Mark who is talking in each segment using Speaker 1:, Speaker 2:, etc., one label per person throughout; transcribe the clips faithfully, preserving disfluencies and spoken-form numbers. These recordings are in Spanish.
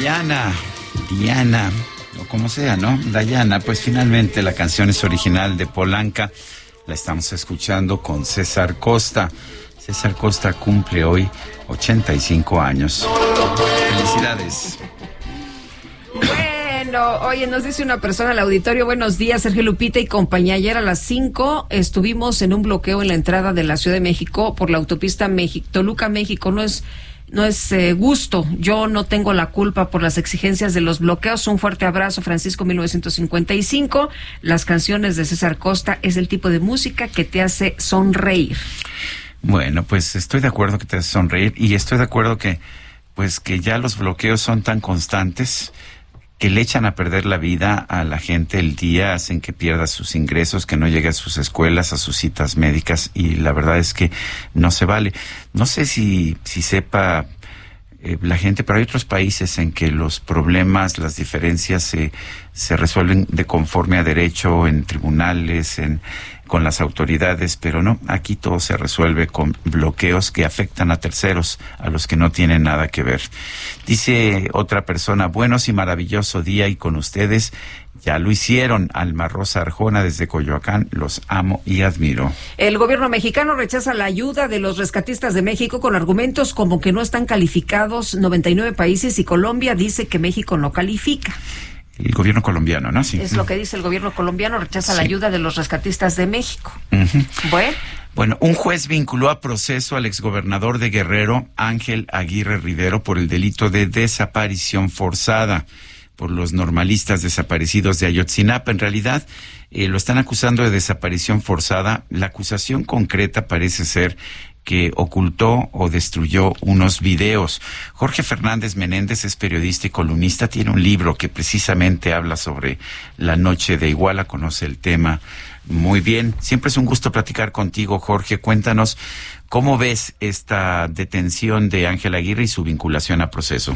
Speaker 1: Dayana, Diana, o como sea, ¿no? Dayana, pues finalmente la canción es original de Polanca. La estamos escuchando con César Costa. César Costa cumple hoy ochenta y cinco años. Felicidades.
Speaker 2: Bueno, oye, nos dice una persona al auditorio: buenos días, Sergio, Lupita y compañía. Ayer a las cinco estuvimos en un bloqueo en la entrada de la Ciudad de México por la autopista México, Toluca, México. No es No es eh, gusto. Yo no tengo la culpa por las exigencias de los bloqueos. Un fuerte abrazo, Francisco, mil novecientos cincuenta y cinco. Las canciones de César Costa es el tipo de música que te hace sonreír.
Speaker 1: Bueno, pues estoy de acuerdo que te hace sonreír, y estoy de acuerdo que, pues que ya los bloqueos son tan constantes que le echan a perder la vida a la gente el día, hacen que pierda sus ingresos, que no llegue a sus escuelas, a sus citas médicas, y la verdad es que no se vale. No sé si, si sepa eh, la gente, pero hay otros países en que los problemas, las diferencias se, se resuelven de conforme a derecho, en tribunales, en con las autoridades, pero no, aquí todo se resuelve con bloqueos que afectan a terceros, a los que no tienen nada que ver. Dice otra persona: buenos y maravilloso día, y con ustedes ya lo hicieron. Alma Rosa Arjona desde Coyoacán, los amo y admiro.
Speaker 2: El gobierno mexicano rechaza la ayuda de los rescatistas de México con argumentos como que no están calificados noventa y nueve países, y Colombia dice que México no califica.
Speaker 1: El gobierno colombiano, ¿no? Sí.
Speaker 2: Es lo que dice el gobierno colombiano, rechaza sí. la ayuda de los rescatistas de México.
Speaker 1: Uh-huh.
Speaker 2: Bueno.
Speaker 1: Bueno, un juez vinculó a proceso al exgobernador de Guerrero, Ángel Aguirre Rivero, por el delito de desaparición forzada por los normalistas desaparecidos de Ayotzinapa. En realidad, eh, lo están acusando de desaparición forzada. La acusación concreta parece ser que ocultó o destruyó unos videos. Jorge Fernández Menéndez es periodista y columnista, tiene un libro que precisamente habla sobre la noche de Iguala, conoce el tema muy bien. Siempre es un gusto platicar contigo, Jorge. Cuéntanos, ¿cómo ves esta detención de Ángel Aguirre y su vinculación a proceso?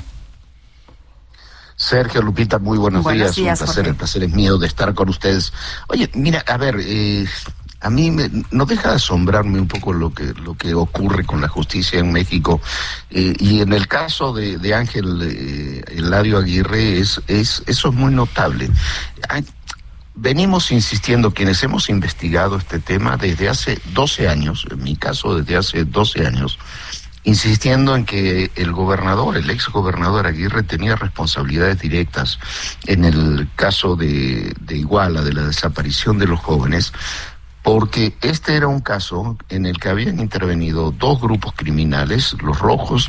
Speaker 3: Sergio, Lupita, muy buenos, buenos días, días, un placer, Jorge. El placer es mío de estar con ustedes. Oye, mira, a ver, eh... a mí me, no deja de asombrarme un poco lo que lo que ocurre con la justicia en México, eh, y en el caso de, de Ángel eh, Eladio Aguirre es es eso es muy notable. Hay, venimos insistiendo quienes hemos investigado este tema desde hace doce años, en mi caso desde hace doce años, insistiendo en que el gobernador, el ex gobernador Aguirre, tenía responsabilidades directas en el caso de, de Iguala, de la desaparición de los jóvenes, porque este era un caso en el que habían intervenido dos grupos criminales, los Rojos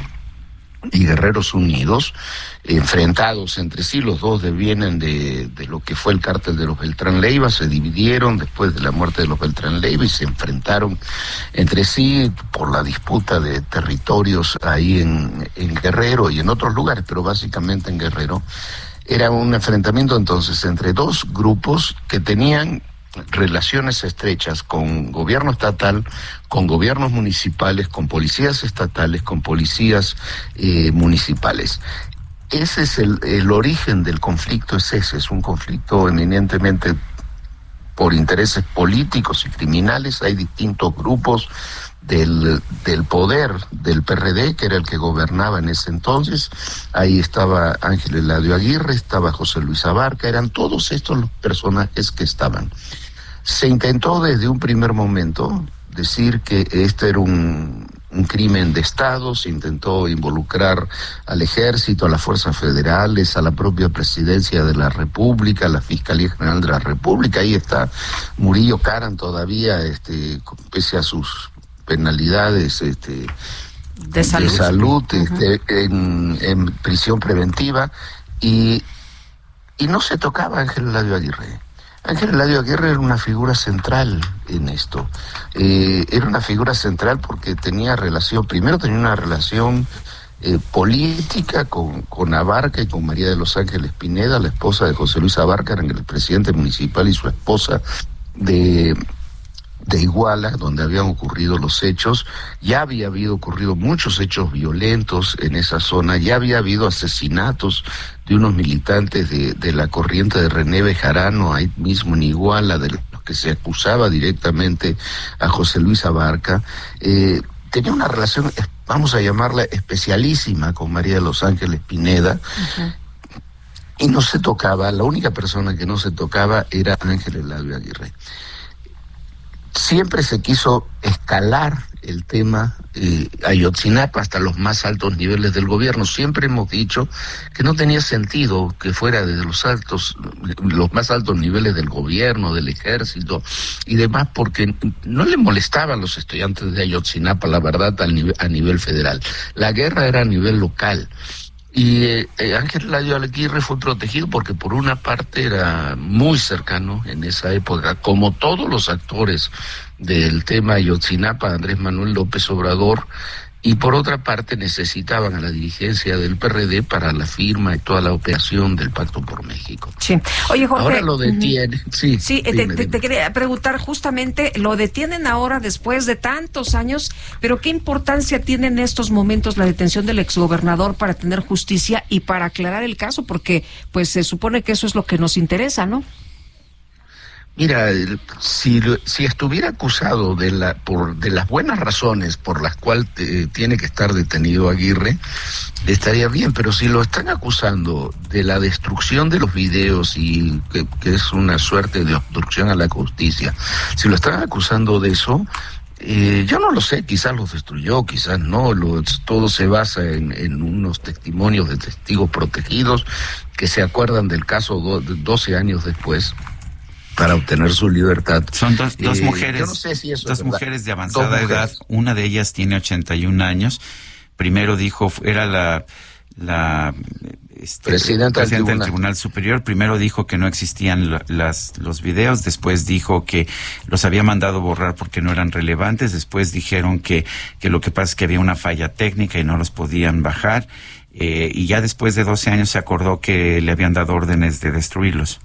Speaker 3: y Guerreros Unidos, enfrentados entre sí. Los dos vienen de, de lo que fue el cártel de los Beltrán Leiva, se dividieron después de la muerte de los Beltrán Leiva y se enfrentaron entre sí por la disputa de territorios ahí en, en Guerrero y en otros lugares, pero básicamente en Guerrero. Era un enfrentamiento entonces entre dos grupos que tenían relaciones estrechas con gobierno estatal, con gobiernos municipales, con policías estatales, con policías eh, municipales. Ese es el, el origen del conflicto, es ese, es un conflicto eminentemente por intereses políticos y criminales. Hay distintos grupos del, del poder del P R D, que era el que gobernaba en ese entonces. Ahí estaba Ángel Eladio Aguirre, estaba José Luis Abarca, eran todos estos los personajes que estaban. Se intentó desde un primer momento decir que este era un, un crimen de Estado, se intentó involucrar al Ejército, a las fuerzas federales, a la propia Presidencia de la República, a la Fiscalía General de la República. Ahí está Murillo Karam todavía, este, pese a sus penalidades este,
Speaker 2: de salud,
Speaker 3: de salud este, uh-huh. en, en prisión preventiva, y, y no se tocaba a Ángel Eladio Aguirre. Ángel Eladio Aguirre era una figura central en esto. Eh, era una figura central porque tenía relación, primero tenía una relación eh, política con, con Abarca y con María de los Ángeles Pineda, la esposa de José Luis Abarca, eran el presidente municipal y su esposa de, de Iguala, donde habían ocurrido los hechos. Ya había habido ocurrido muchos hechos violentos en esa zona, ya había habido asesinatos de unos militantes de, de la corriente de René Bejarano, ahí mismo en Iguala, de los que se acusaba directamente a José Luis Abarca. Eh, tenía una relación, vamos a llamarla especialísima, con María de los Ángeles Pineda, uh-huh. y no se tocaba, la única persona que no se tocaba era Ángel Eladio Aguirre. Siempre se quiso escalar el tema eh, Ayotzinapa hasta los más altos niveles del gobierno. Siempre hemos dicho que no tenía sentido que fuera desde los altos, los más altos niveles del gobierno, del ejército y demás, porque no le molestaban los estudiantes de Ayotzinapa, la verdad, a nivel, a nivel federal. La guerra era a nivel local. Y eh, Ángel Eladio Aguirre fue protegido porque por una parte era muy cercano en esa época, como todos los actores del tema Ayotzinapa, Andrés Manuel López Obrador, y por otra parte necesitaban a la dirigencia del P R D para la firma y toda la operación del Pacto por México.
Speaker 2: Sí. Oye, Jorge.
Speaker 3: Ahora lo detienen. Uh-huh. Sí,
Speaker 2: sí dime, te, te, te quería preguntar justamente, lo detienen ahora después de tantos años, pero ¿qué importancia tiene en estos momentos la detención del exgobernador para tener justicia y para aclarar el caso? Porque pues se supone que eso es lo que nos interesa, ¿no?
Speaker 3: Mira, si si estuviera acusado de la por de las buenas razones por las cuales eh, tiene que estar detenido Aguirre, estaría bien, pero si lo están acusando de la destrucción de los videos y que, que es una suerte de obstrucción a la justicia, si lo están acusando de eso, eh, yo no lo sé, quizás los destruyó, quizás no, lo, todo se basa en, en unos testimonios de testigos protegidos que se acuerdan del caso do, doce años después, para obtener su libertad.
Speaker 1: Son dos, dos eh, mujeres,
Speaker 3: yo no sé si eso
Speaker 1: dos
Speaker 3: es
Speaker 1: mujeres de avanzada edad. Una de ellas tiene ochenta y un años. Primero dijo, era la, la este,
Speaker 3: presidenta,
Speaker 1: presidenta del,
Speaker 3: tribunal.
Speaker 1: del Tribunal Superior. Primero dijo que no existían la, las, los videos. Después dijo que los había mandado borrar porque no eran relevantes. Después dijeron que, que lo que pasa es que había una falla técnica y no los podían bajar. Eh, y ya después de doce años se acordó que le habían dado órdenes de destruirlos.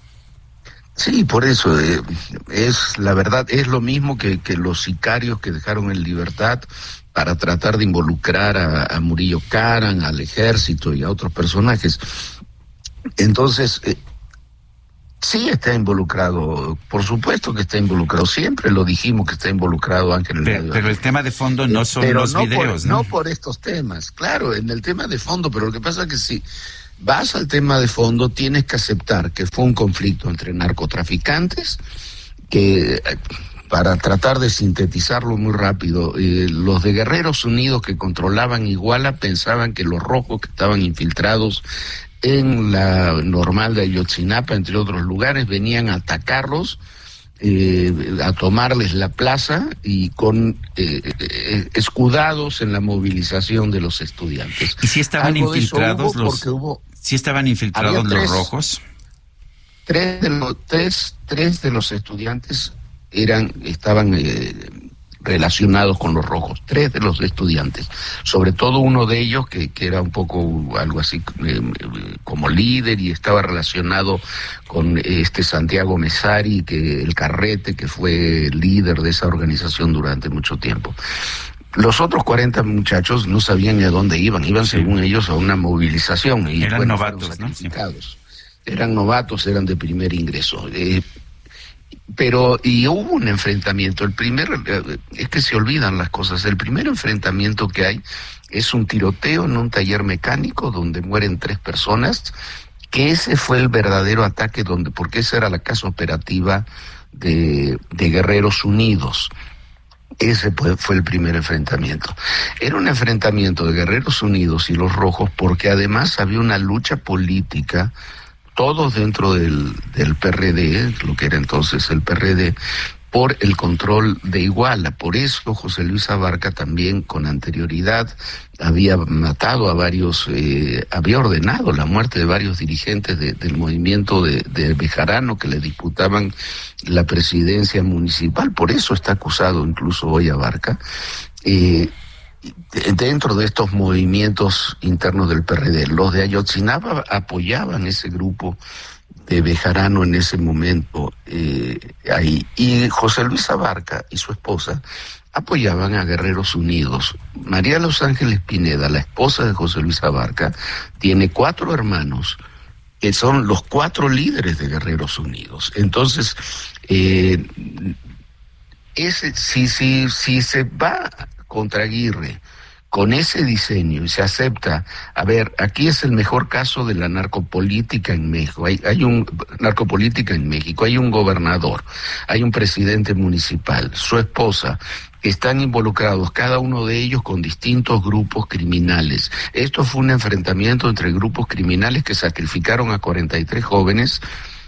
Speaker 3: Sí, por eso, eh, es la verdad, es lo mismo que, que los sicarios que dejaron en libertad para tratar de involucrar a, a Murillo Karam, al ejército y a otros personajes. Entonces, eh, sí está involucrado, por supuesto que está involucrado, siempre lo dijimos que está involucrado Ángel Eladio.
Speaker 1: Pero, pero el tema de fondo no son
Speaker 3: pero
Speaker 1: los
Speaker 3: no
Speaker 1: videos,
Speaker 3: por,
Speaker 1: ¿no?
Speaker 3: No por estos temas, claro, en el tema de fondo, pero lo que pasa es que sí. Vas al tema de fondo, tienes que aceptar que fue un conflicto entre narcotraficantes, que para tratar de sintetizarlo muy rápido, eh, los de Guerreros Unidos que controlaban Iguala pensaban que los rojos que estaban infiltrados en la normal de Ayotzinapa, entre otros lugares, venían a atacarlos, eh, a tomarles la plaza y con eh, eh, escudados en la movilización de los estudiantes.
Speaker 1: ¿Y si estaban Algo infiltrados los
Speaker 3: hubo,
Speaker 1: si estaban infiltrados
Speaker 3: tres,
Speaker 1: los rojos?
Speaker 3: Tres de los tres, tres de los estudiantes eran estaban eh, relacionados con los rojos, tres de los estudiantes, sobre todo uno de ellos que, que era un poco algo así eh, como líder y estaba relacionado con este Santiago Mesari, que el Carrete, que fue líder de esa organización durante mucho tiempo. Los otros cuarenta muchachos no sabían ni a dónde iban, iban sí. según ellos a una movilización. Y,
Speaker 1: eran
Speaker 3: bueno,
Speaker 1: novatos, ¿no? Sí.
Speaker 3: Eran novatos, eran de primer ingreso. Eh, Pero, y hubo un enfrentamiento, el primer, es que se olvidan las cosas, el primer enfrentamiento que hay es un tiroteo en un taller mecánico donde mueren tres personas, que ese fue el verdadero ataque, donde porque esa era la casa operativa de, de Guerreros Unidos. Ese fue, fue el primer enfrentamiento. Era un enfrentamiento de Guerreros Unidos y los rojos porque además había una lucha política, todos dentro del, del P R D, lo que era entonces el P R D, por el control de Iguala. Por eso José Luis Abarca también con anterioridad había matado a varios, eh, había ordenado la muerte de varios dirigentes de, del movimiento de, de Bejarano que le disputaban la presidencia municipal. Por eso está acusado incluso hoy Abarca. Eh, dentro de estos movimientos internos del P R D, los de Ayotzinapa apoyaban ese grupo de Bejarano en ese momento eh, ahí, y José Luis Abarca y su esposa apoyaban a Guerreros Unidos. María Los Ángeles Pineda, la esposa de José Luis Abarca, tiene cuatro hermanos que son los cuatro líderes de Guerreros Unidos. Entonces, eh, ese, si, si, si se va contra Aguirre con ese diseño y se acepta, a ver, aquí es el mejor caso de la narcopolítica en México. Hay, hay un narcopolítica en México, hay un gobernador, hay un presidente municipal, su esposa, están involucrados cada uno de ellos con distintos grupos criminales. Esto fue un enfrentamiento entre grupos criminales que sacrificaron a cuarenta y tres jóvenes.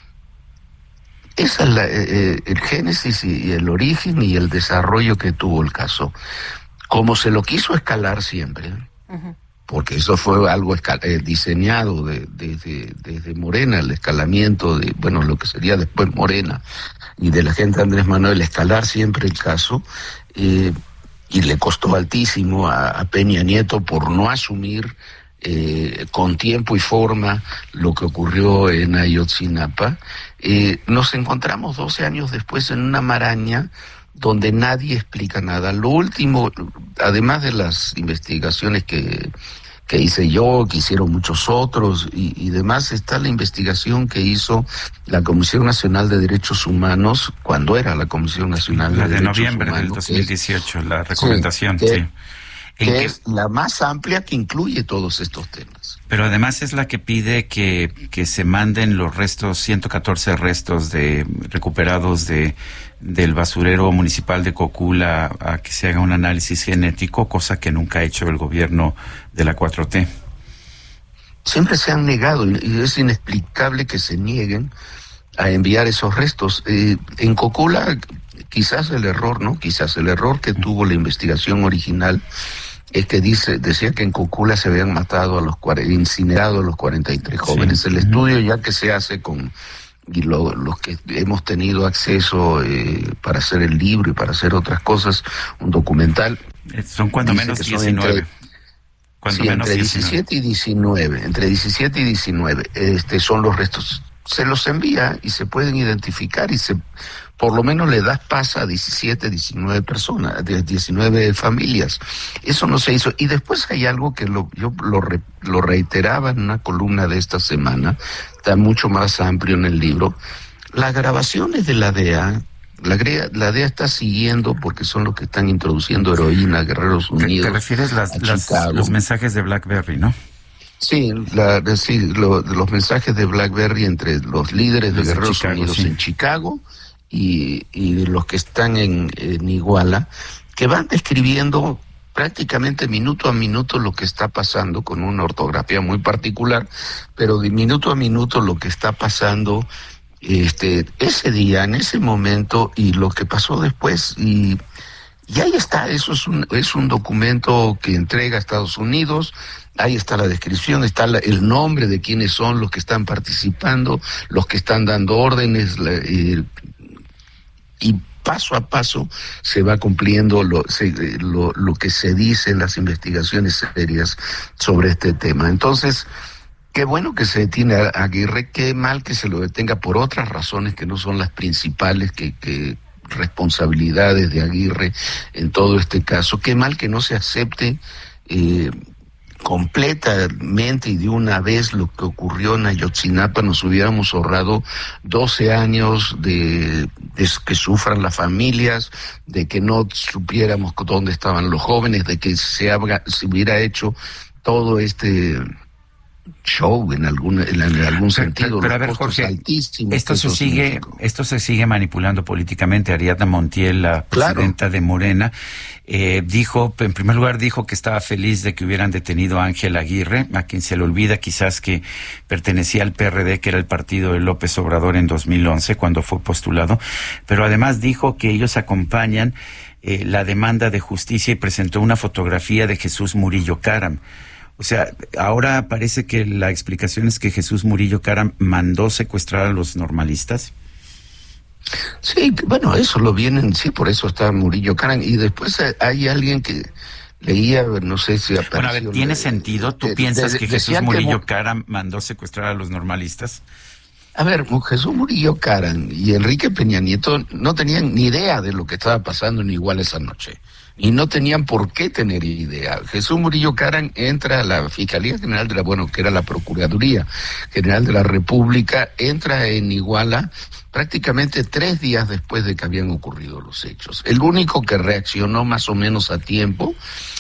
Speaker 3: Esa es la, eh, el génesis y el origen y el desarrollo que tuvo el caso. Como se lo quiso escalar siempre, uh-huh. porque eso fue algo escal- eh, diseñado desde de, de, de, de Morena, el escalamiento de, bueno, lo que sería después Morena, y de la gente de Andrés Manuel, escalar siempre el caso, eh, y le costó altísimo a, a Peña Nieto por no asumir eh, con tiempo y forma lo que ocurrió en Ayotzinapa. Eh, nos encontramos doce años después en una maraña donde nadie explica nada. Lo último, además de las investigaciones que, que hice yo, que hicieron muchos otros y, y demás, está la investigación que hizo la Comisión Nacional de Derechos Humanos, cuando era la Comisión Nacional de,
Speaker 1: la de
Speaker 3: Derechos
Speaker 1: noviembre
Speaker 3: Humanos.
Speaker 1: del dos mil dieciocho, es, la recomendación,
Speaker 3: sí. Que,
Speaker 1: sí.
Speaker 3: que
Speaker 1: que
Speaker 3: es la más amplia que incluye todos estos temas.
Speaker 1: Pero además es la que pide que, que se manden los restos, ciento catorce restos de recuperados de del basurero municipal de Cocula a, a que se haga un análisis genético, cosa que nunca ha hecho el gobierno de la cuatro T.
Speaker 3: Siempre se han negado y es inexplicable que se nieguen a enviar esos restos. Eh, en Cocula, quizás el error, ¿no? Quizás el error que tuvo la investigación original es que dice decía que en Cocula se habían matado a los incinerado a los cuarenta y tres jóvenes. Sí. El estudio ya que se hace con y lo, los que hemos tenido acceso eh, para hacer el libro y para hacer otras cosas, un documental.
Speaker 1: Son cuando menos diecinueve.
Speaker 3: Entre, cuando sí, menos entre diecisiete y diecinueve, entre diecisiete y diecinueve, este, son los restos. Se los envía y se pueden identificar y se, por lo menos le das paz a diecisiete, diecinueve personas, diecinueve familias. Eso no se hizo. Y después hay algo que lo, yo lo, re, lo reiteraba en una columna de esta semana, está mucho más amplio en el libro. Las grabaciones de la D E A, la, la D E A está siguiendo, porque son los que están introduciendo heroína a Guerreros Unidos.
Speaker 1: ¿Te, te refieres las, las, los mensajes de BlackBerry, no?
Speaker 3: Sí, la, sí lo, los mensajes de BlackBerry entre los líderes de Guerreros Chicago, Unidos sí. en Chicago y, y los que están en, en Iguala, que van describiendo prácticamente minuto a minuto lo que está pasando, con una ortografía muy particular, pero de minuto a minuto lo que está pasando este ese día, en ese momento, y lo que pasó después. Y, y ahí está, eso es un, es un documento que entrega a Estados Unidos. Ahí está la descripción, está la, el nombre de quiénes son los que están participando, los que están dando órdenes, la, eh, y paso a paso se va cumpliendo lo, se, lo, lo que se dice en las investigaciones serias sobre este tema. Entonces, qué bueno que se detiene a Aguirre, qué mal que se lo detenga por otras razones que no son las principales que... que responsabilidades de Aguirre en todo este caso. Qué mal que no se acepte eh, completamente y de una vez lo que ocurrió en Ayotzinapa. Nos hubiéramos ahorrado doce años de, de que sufran las familias, de que no supiéramos dónde estaban los jóvenes, de que se, haga, se hubiera hecho todo este show en algún en, en algún sentido.
Speaker 1: Pero, pero a ver, Jorge, esto se sigue México. esto se sigue manipulando políticamente. Ariadna Montiel, la presidenta claro. de Morena, eh, dijo, en primer lugar dijo que estaba feliz de que hubieran detenido a Ángel Aguirre, a quien se le olvida quizás que pertenecía al P R D, que era el partido de López Obrador en dos mil once cuando fue postulado, pero además dijo que ellos acompañan eh, la demanda de justicia y presentó una fotografía de Jesús Murillo Caram. O sea, ahora parece que la explicación es que Jesús Murillo Caram mandó secuestrar a los normalistas.
Speaker 3: Sí, bueno, eso lo vienen, sí, por eso está Murillo Caram. Y después hay alguien que leía, no sé si apareció...
Speaker 1: Bueno, a ver, ¿tiene sentido? ¿Tú
Speaker 3: de,
Speaker 1: piensas
Speaker 3: de,
Speaker 1: que
Speaker 3: de,
Speaker 1: Jesús Murillo
Speaker 3: que...
Speaker 1: Caram mandó secuestrar a los normalistas?
Speaker 3: A ver, Jesús Murillo Caram y Enrique Peña Nieto no tenían ni idea de lo que estaba pasando en Iguala esa noche. Y no tenían por qué tener idea. Jesús Murillo Caram entra a la Fiscalía General de la, bueno, que era la Procuraduría General de la República, entra en Iguala prácticamente tres días después de que habían ocurrido los hechos. El único que reaccionó más o menos a tiempo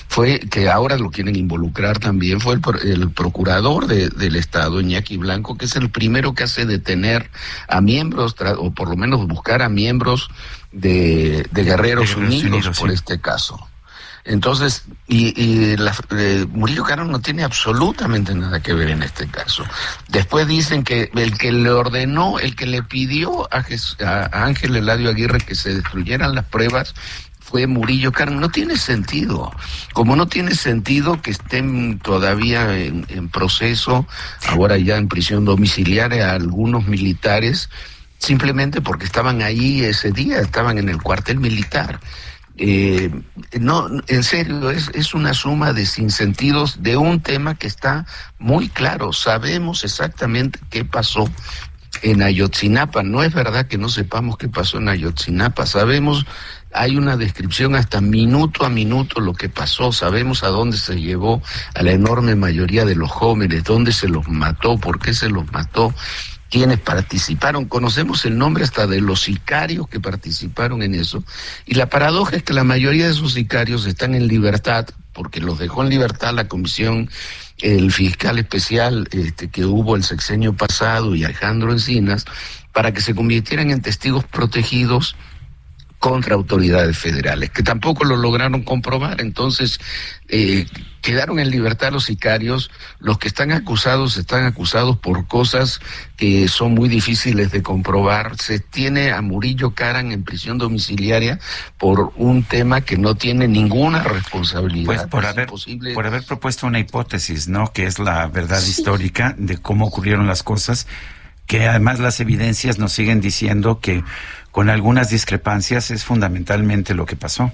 Speaker 3: fue que ahora lo quieren involucrar también, fue el, el procurador de, del Estado, Iñaki Blanco, que es el primero que hace detener a miembros, o por lo menos buscar a miembros de, de Guerreros, de Guerreros Unidos, Unidos por sí. este caso. Entonces, y, y la, eh, Murillo Karam no tiene absolutamente nada que ver en este caso. Después dicen que el que le ordenó, el que le pidió a, a Ángel Eladio Aguirre que se destruyeran las pruebas fue Murillo Karam. No tiene sentido. Como no tiene sentido que estén todavía en, en proceso, ahora ya en prisión domiciliaria, algunos militares, simplemente porque estaban ahí ese día, estaban en el cuartel militar. Eh, no, en serio, es, es una suma de sinsentidos de un tema que está muy claro. Sabemos exactamente qué pasó en Ayotzinapa. No es verdad que no sepamos qué pasó en Ayotzinapa. Sabemos, hay una descripción hasta minuto a minuto lo que pasó. Sabemos a dónde se llevó a la enorme mayoría de los jóvenes, dónde se los mató, por qué se los mató, quienes participaron. Conocemos el nombre hasta de los sicarios que participaron en eso, y la paradoja es que la mayoría de esos sicarios están en libertad, porque los dejó en libertad la comisión, el fiscal especial este, que hubo el sexenio pasado, y Alejandro Encinas, para que se convirtieran en testigos protegidos contra autoridades federales, que tampoco lo lograron comprobar. Entonces, eh, quedaron en libertad los sicarios. Los que están acusados están acusados por cosas que son muy difíciles de comprobar. Se tiene a Murillo Karam en prisión domiciliaria por un tema que no tiene ninguna responsabilidad.
Speaker 1: Pues por haber, imposible... por haber propuesto una hipótesis, ¿no? Que es la verdad sí. histórica de cómo ocurrieron las cosas, que además las evidencias nos siguen diciendo que con algunas discrepancias es fundamentalmente lo que pasó.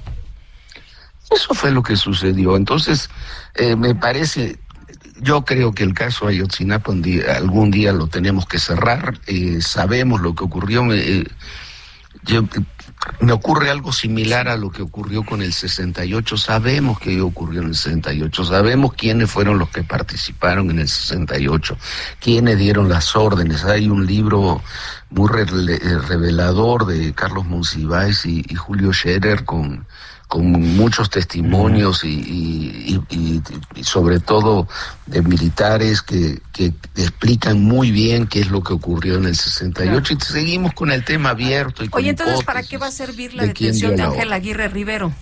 Speaker 3: Eso fue lo que sucedió. Entonces, eh, me parece, yo creo que el caso Ayotzinapa un día, algún día lo tenemos que cerrar. Eh, sabemos lo que ocurrió. Eh, yo, me ocurre algo similar a lo que ocurrió con el sesenta y ocho. Sabemos que ocurrió en el sesenta y ocho. Sabemos quiénes fueron los que participaron en el sesenta y ocho, quiénes dieron las órdenes. Hay un libro muy re revelador de Carlos Monsiváis y, y Julio Scherer con, con muchos testimonios y, y, y, y sobre todo de militares que, que explican muy bien qué es lo que ocurrió en el sesenta y ocho. Claro. Y seguimos con el tema abierto. Y
Speaker 2: Oye, entonces, ¿para qué va a servir la de detención de Ángel Aguirre Rivero?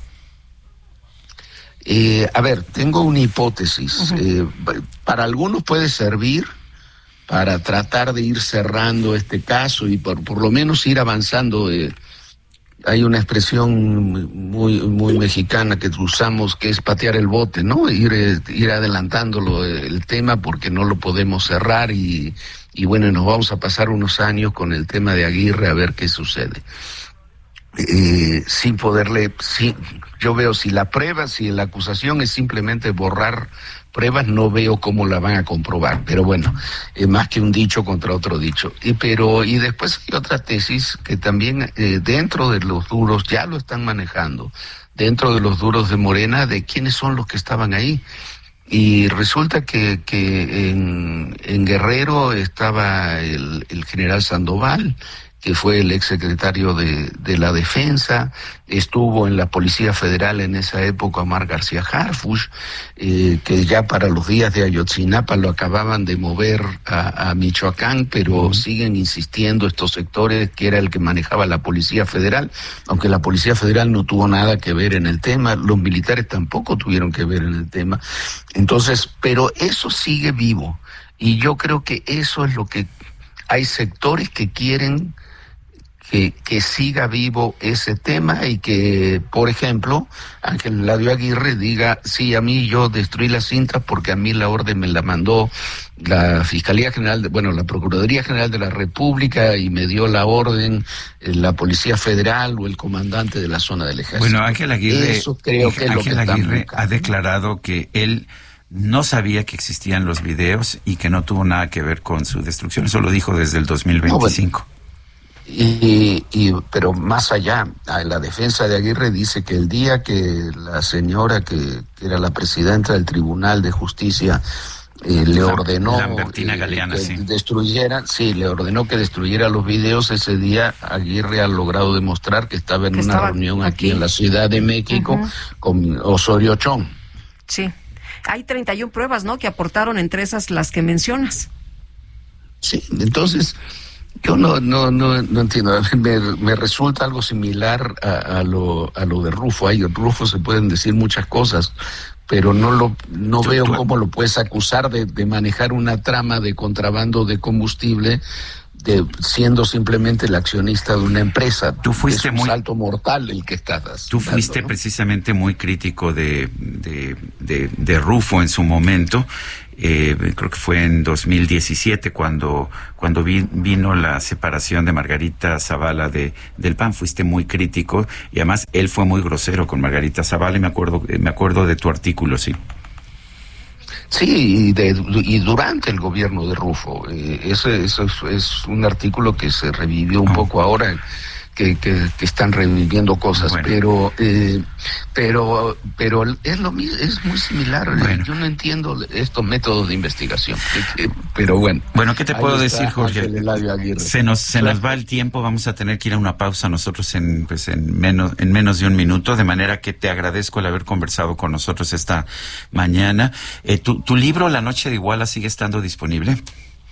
Speaker 3: Eh, a ver, tengo una hipótesis. Uh-huh. eh, para algunos puede servir para tratar de ir cerrando este caso y por, por lo menos ir avanzando. Eh, hay una expresión muy muy mexicana que usamos, que es patear el bote, ¿no? Ir, eh, ir adelantándolo el tema, porque no lo podemos cerrar y, y bueno, nos vamos a pasar unos años con el tema de Aguirre a ver qué sucede. Eh, sin poderle, sí, yo veo si la prueba, si la acusación es simplemente borrar pruebas, no veo cómo la van a comprobar, pero bueno, eh, más que un dicho contra otro dicho. Y pero y después hay otra tesis que también eh, dentro de los duros ya lo están manejando, dentro de los duros de Morena, de quiénes son los que estaban ahí. Y resulta que, que en, en Guerrero estaba el, el general Sandoval, que fue el exsecretario de, de la Defensa. Estuvo en la Policía Federal en esa época Omar García Harfuch, eh, que ya para los días de Ayotzinapa lo acababan de mover a, a Michoacán, pero uh-huh. siguen insistiendo estos sectores que era el que manejaba la Policía Federal, aunque la Policía Federal no tuvo nada que ver en el tema, los militares tampoco tuvieron que ver en el tema. Entonces, pero eso sigue vivo, y yo creo que eso es lo que hay sectores que quieren Que, que siga vivo ese tema, y que, por ejemplo, Ángel Eladio Aguirre diga, sí, a mí yo destruí las cintas porque a mí la orden me la mandó la Fiscalía General, de, bueno, la Procuraduría General de la República, y me dio la orden eh, la Policía Federal o el comandante de la zona del Ejército.
Speaker 1: Bueno, Ángel Aguirre,
Speaker 3: Eso creo que es
Speaker 1: Ángel
Speaker 3: lo que
Speaker 1: Aguirre ha declarado que él no sabía que existían los videos y que no tuvo nada que ver con su destrucción. Eso lo dijo desde el dos mil veinticinco.
Speaker 3: No, bueno. Y, y pero más allá, la defensa de Aguirre dice que el día que la señora que, que era la presidenta del Tribunal de Justicia eh, le ordenó
Speaker 1: Lambertina Galeana,
Speaker 3: eh, que
Speaker 1: sí.
Speaker 3: destruyera, sí, le ordenó que destruyera los videos, ese día Aguirre ha logrado demostrar que estaba en que una estaba reunión aquí, aquí en la Ciudad de México uh-huh. con Osorio Chong.
Speaker 2: Sí. Hay treinta y una pruebas, ¿no?, que aportaron, entre esas las que mencionas.
Speaker 3: Sí, entonces yo no no no, no entiendo. Me, me resulta algo similar a, a lo a lo de Rufo. Ay, Rufo se pueden decir muchas cosas, pero no lo no veo cómo lo puedes acusar de, de manejar una trama de contrabando de combustible, de siendo simplemente el accionista de una empresa.
Speaker 1: Tú fuiste
Speaker 3: es un
Speaker 1: muy
Speaker 3: salto mortal el que estás.
Speaker 1: Tú dando, fuiste ¿no? precisamente muy crítico de de, de de Rufo en su momento. Eh, creo que fue en dos mil diecisiete cuando cuando vi, vino la separación de Margarita Zavala de del P A N. Fuiste muy crítico y además él fue muy grosero con Margarita Zavala, y me acuerdo me acuerdo de tu artículo, sí.
Speaker 3: Sí, y, de, y durante el gobierno de Rufo. Eh, ese, eso es, es un artículo que se revivió un oh. poco ahora, que, que, que están reviviendo cosas, bueno. pero eh, pero pero es lo mismo, es muy similar. Bueno. Yo no entiendo estos métodos de investigación, que, que, pero bueno.
Speaker 1: Bueno, ¿qué te puedo decir, Jorge? Se nos se claro. nos va el tiempo, vamos a tener que ir a una pausa nosotros en pues en menos en menos de un minuto, de manera que te agradezco el haber conversado con nosotros esta mañana. Eh, tu, tu libro La Noche de Iguala sigue estando disponible,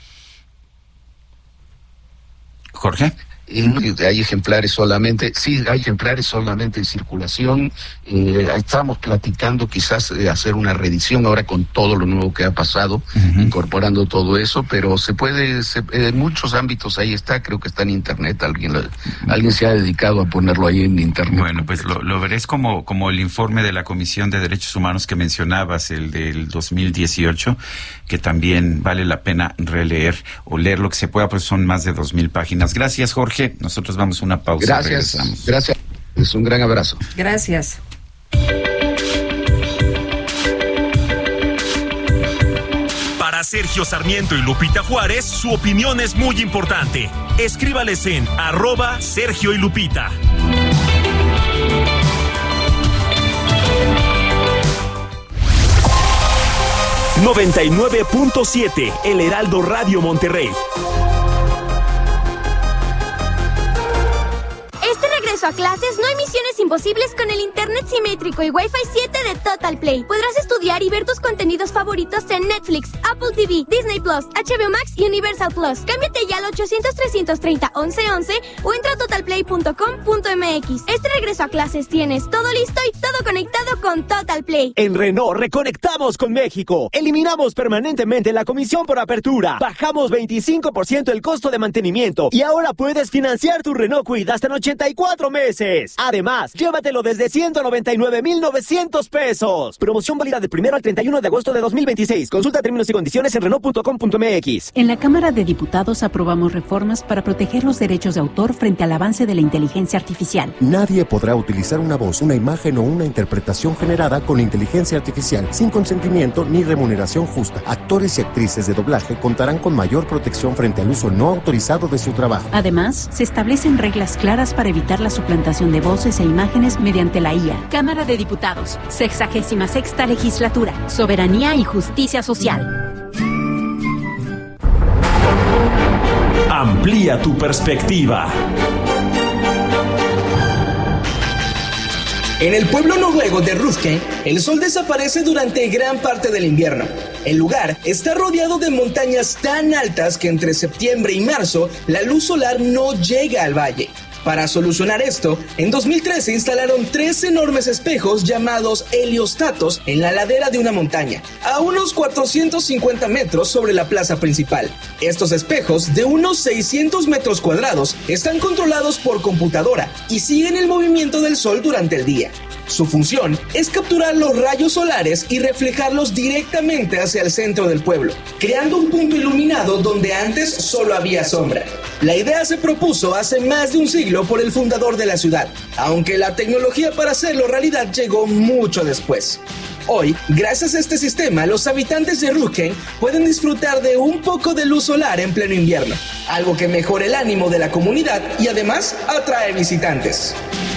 Speaker 1: Jorge.
Speaker 3: Hay ejemplares solamente, sí, hay ejemplares solamente en circulación. Eh, estamos platicando quizás eh, hacer una reedición ahora con todo lo nuevo que ha pasado, uh-huh. incorporando todo eso, pero se puede, se, en muchos ámbitos ahí está, creo que está en internet, alguien lo, alguien se ha dedicado a ponerlo ahí en internet.
Speaker 1: Bueno, pues lo, lo verás como, como el informe de la Comisión de Derechos Humanos que mencionabas, el del dos mil dieciocho, que también vale la pena releer o leer lo que se pueda, pues son más de dos mil páginas. Gracias, Jorge. Nosotros vamos a una pausa.
Speaker 3: Gracias, gracias. Es un gran abrazo.
Speaker 2: Gracias.
Speaker 4: Para Sergio Sarmiento y Lupita Juárez, su opinión es muy importante. Escríbales en arroba Sergio y Lupita. noventa y nueve punto siete, El Heraldo Radio Monterrey.
Speaker 5: A clases, no hay misiones imposibles con el internet simétrico y Wi-Fi siete de Total Play. Podrás estudiar y ver tus contenidos favoritos en Netflix, Apple T V, Disney Plus, H B O Max y Universal Plus. Cámbiate ya al ochocientos, trescientos treinta, once once o entra a total play punto com punto m x. Este regreso a clases tienes todo listo y todo conectado con Total Play.
Speaker 6: En Renault reconectamos con México. Eliminamos permanentemente la comisión por apertura. Bajamos veinticinco por ciento el costo de mantenimiento y ahora puedes financiar tu Renault Kwid hasta en ochenta y cuatro meses. Además, llévatelo desde ciento noventa y nueve mil novecientos pesos. Promoción válida del primero al treinta y uno de agosto de dos mil veintiséis. Consulta términos y condiciones en renault punto com punto m x.
Speaker 7: En la Cámara de Diputados aprobamos reformas para proteger los derechos de autor frente al avance de la inteligencia artificial.
Speaker 8: Nadie podrá utilizar una voz, una imagen o una interpretación generada con inteligencia artificial sin consentimiento ni remuneración justa. Actores y actrices de doblaje contarán con mayor protección frente al uso no autorizado de su trabajo.
Speaker 7: Además, se establecen reglas claras para evitar la suplantación de voces e imágenes mediante la I A. Cámara de Diputados, sexagésima sexta legislatura, soberanía y justicia social.
Speaker 4: Amplía tu perspectiva.
Speaker 9: En el pueblo noruego de Rufken, el sol desaparece durante gran parte del invierno. El lugar está rodeado de montañas tan altas que entre septiembre y marzo la luz solar no llega al valle. Para solucionar esto, en dos mil trece instalaron tres enormes espejos llamados heliostatos en la ladera de una montaña, a unos cuatrocientos cincuenta metros sobre la plaza principal. Estos espejos, de unos seiscientos metros cuadrados, están controlados por computadora y siguen el movimiento del sol durante el día. Su función es capturar los rayos solares y reflejarlos directamente hacia el centro del pueblo, creando un punto iluminado donde antes solo había sombra. La idea se propuso hace más de un siglo por el fundador de la ciudad, aunque la tecnología para hacerlo realidad llegó mucho después. Hoy, gracias a este sistema, los habitantes de Rufken pueden disfrutar de un poco de luz solar en pleno invierno, algo que mejora el ánimo de la comunidad y además atrae visitantes.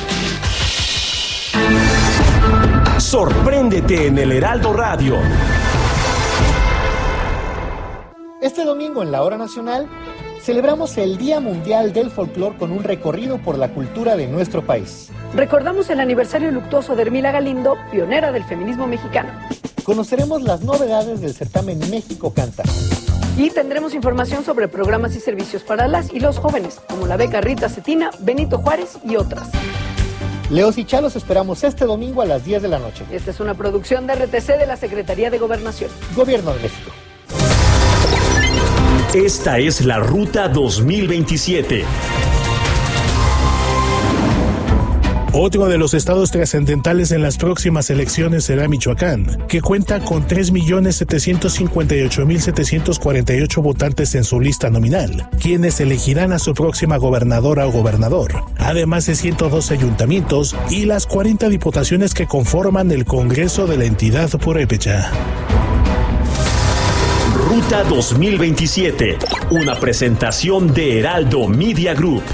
Speaker 4: Sorpréndete en el Heraldo Radio.
Speaker 10: Este domingo en la Hora Nacional, celebramos el Día Mundial del Folclor con un recorrido por la cultura de nuestro país.
Speaker 11: Recordamos el aniversario luctuoso de Hermila Galindo, pionera del feminismo mexicano.
Speaker 10: Conoceremos las novedades del certamen México Canta.
Speaker 11: Y tendremos información sobre programas y servicios para las y los jóvenes, como la beca Rita Cetina, Benito Juárez y otras.
Speaker 10: Leos y Chalos esperamos este domingo a las diez de la noche.
Speaker 11: Esta es una producción de R T C de la Secretaría de Gobernación.
Speaker 10: Gobierno de México.
Speaker 4: Esta es la Ruta dos mil veintisiete.
Speaker 12: Otro de los estados trascendentales en las próximas elecciones será Michoacán, que cuenta con tres millones setecientos cincuenta y ocho mil setecientos cuarenta y ocho votantes en su lista nominal, quienes elegirán a su próxima gobernadora o gobernador, además de ciento doce ayuntamientos y las cuarenta diputaciones que conforman el Congreso de la entidad purépecha.
Speaker 4: Ruta dos mil veintisiete, una presentación de Heraldo Media Group.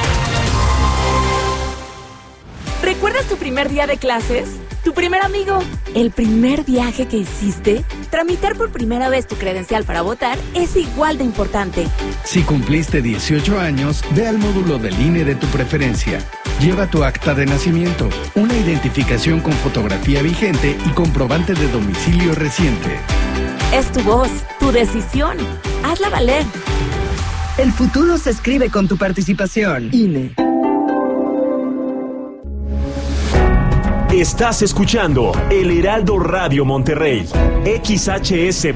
Speaker 13: ¿Recuerdas tu primer día de clases? ¿Tu primer amigo? ¿El primer viaje que hiciste? Tramitar por primera vez tu credencial para votar es igual de importante.
Speaker 14: Si cumpliste dieciocho años, ve al módulo del I N E de tu preferencia. Lleva tu acta de nacimiento, una identificación con fotografía vigente y comprobante de domicilio reciente.
Speaker 13: Es tu voz, tu decisión. Hazla valer.
Speaker 15: El futuro se escribe con tu participación. I N E.
Speaker 4: Estás escuchando El Heraldo Radio Monterrey, X H S